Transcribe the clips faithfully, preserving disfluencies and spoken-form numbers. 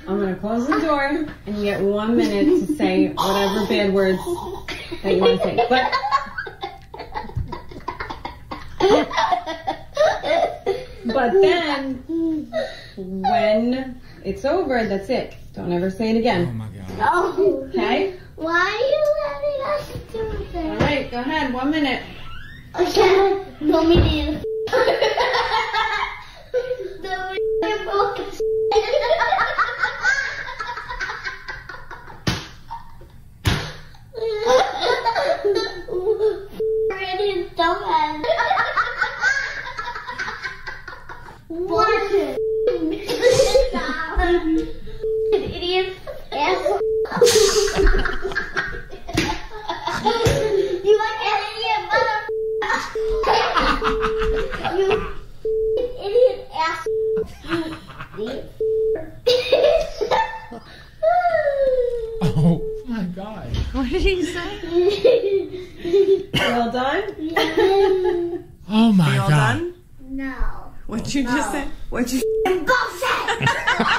I'm gonna close the door, and you get one minute to say whatever bad words that you want to say. But but then when it's over, that's it. Don't ever say it again. Oh my God. No. Okay? Why are you letting us do this? All right, go ahead. One minute. Okay. No me neither. No me neither. What? An idiot asshole. You like an idiot mother. You idiot asshole. You idiot. Oh my God. What did he say? Well done? Oh my Are you all God. done? No. What'd you No. just say? What'd you Bullshit!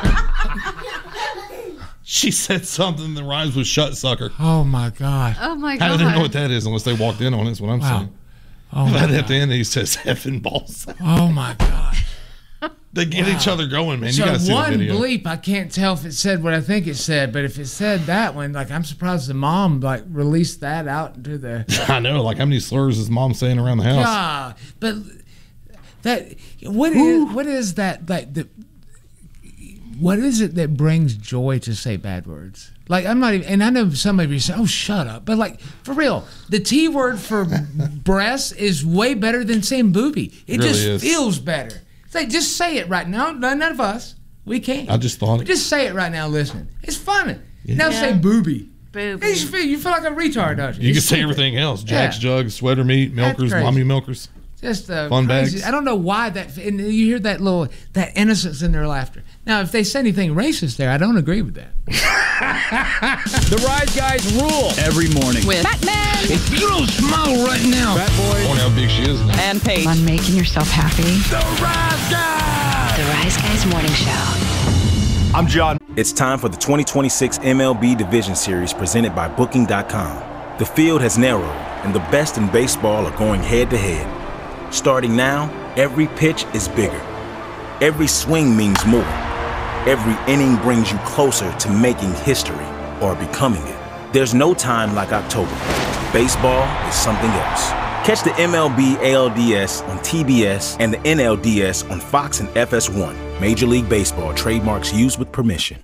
She said something that rhymes with shut sucker. Oh my God. Oh my I God. don't know what that is unless they walked in on it, is what I'm Wow. saying. Oh If my I'd have God. to end it, he says effing balls. Oh my God. They get Wow. each other going, man. So You gotta see the one video. bleep, I can't tell if it said what I think it said, but if it said that one, like I'm surprised the mom like released that out into the. I know, like how many slurs is mom saying around the house? Yeah, but that what is what is that like the what is it that brings joy to say bad words? Like I'm not even, and I know some of you say, "Oh, shut up," but like for real, the T word for breast is way better than saying booby. It Really just is. feels better. It's like just say it right now. None of us, we can't. I just thought it. Just say it right now. Listening, it's funny. Now Yeah. say booby. Booby. You feel, you feel like a retard, don't you? You can It's say stupid. everything else. Jack's Yeah. jugs, sweater meat, milkers, crazy. mommy milkers. Just uh, Fun crazy. bags. I don't know why that. And you hear that little that innocence in their laughter. Now, if they say anything racist there, I don't agree with that. The Rise Guys rule every morning. With Batman If you don't smile right now, Fat Boy. I wonder how big she is now. and Paige. On making yourself happy. The Rise Guys. The Rise Guys Morning Show. I'm John. It's time for the twenty twenty-six M L B Division Series presented by Booking dot com. The field has narrowed, and the best in baseball are going head-to-head. Starting now, every pitch is bigger. Every swing means more. Every inning brings you closer to making history or becoming it. There's no time like October. Baseball is something else. Catch the M L B A L D S on T B S and the N L D S on Fox and F S one. Major League Baseball trademarks used with permission.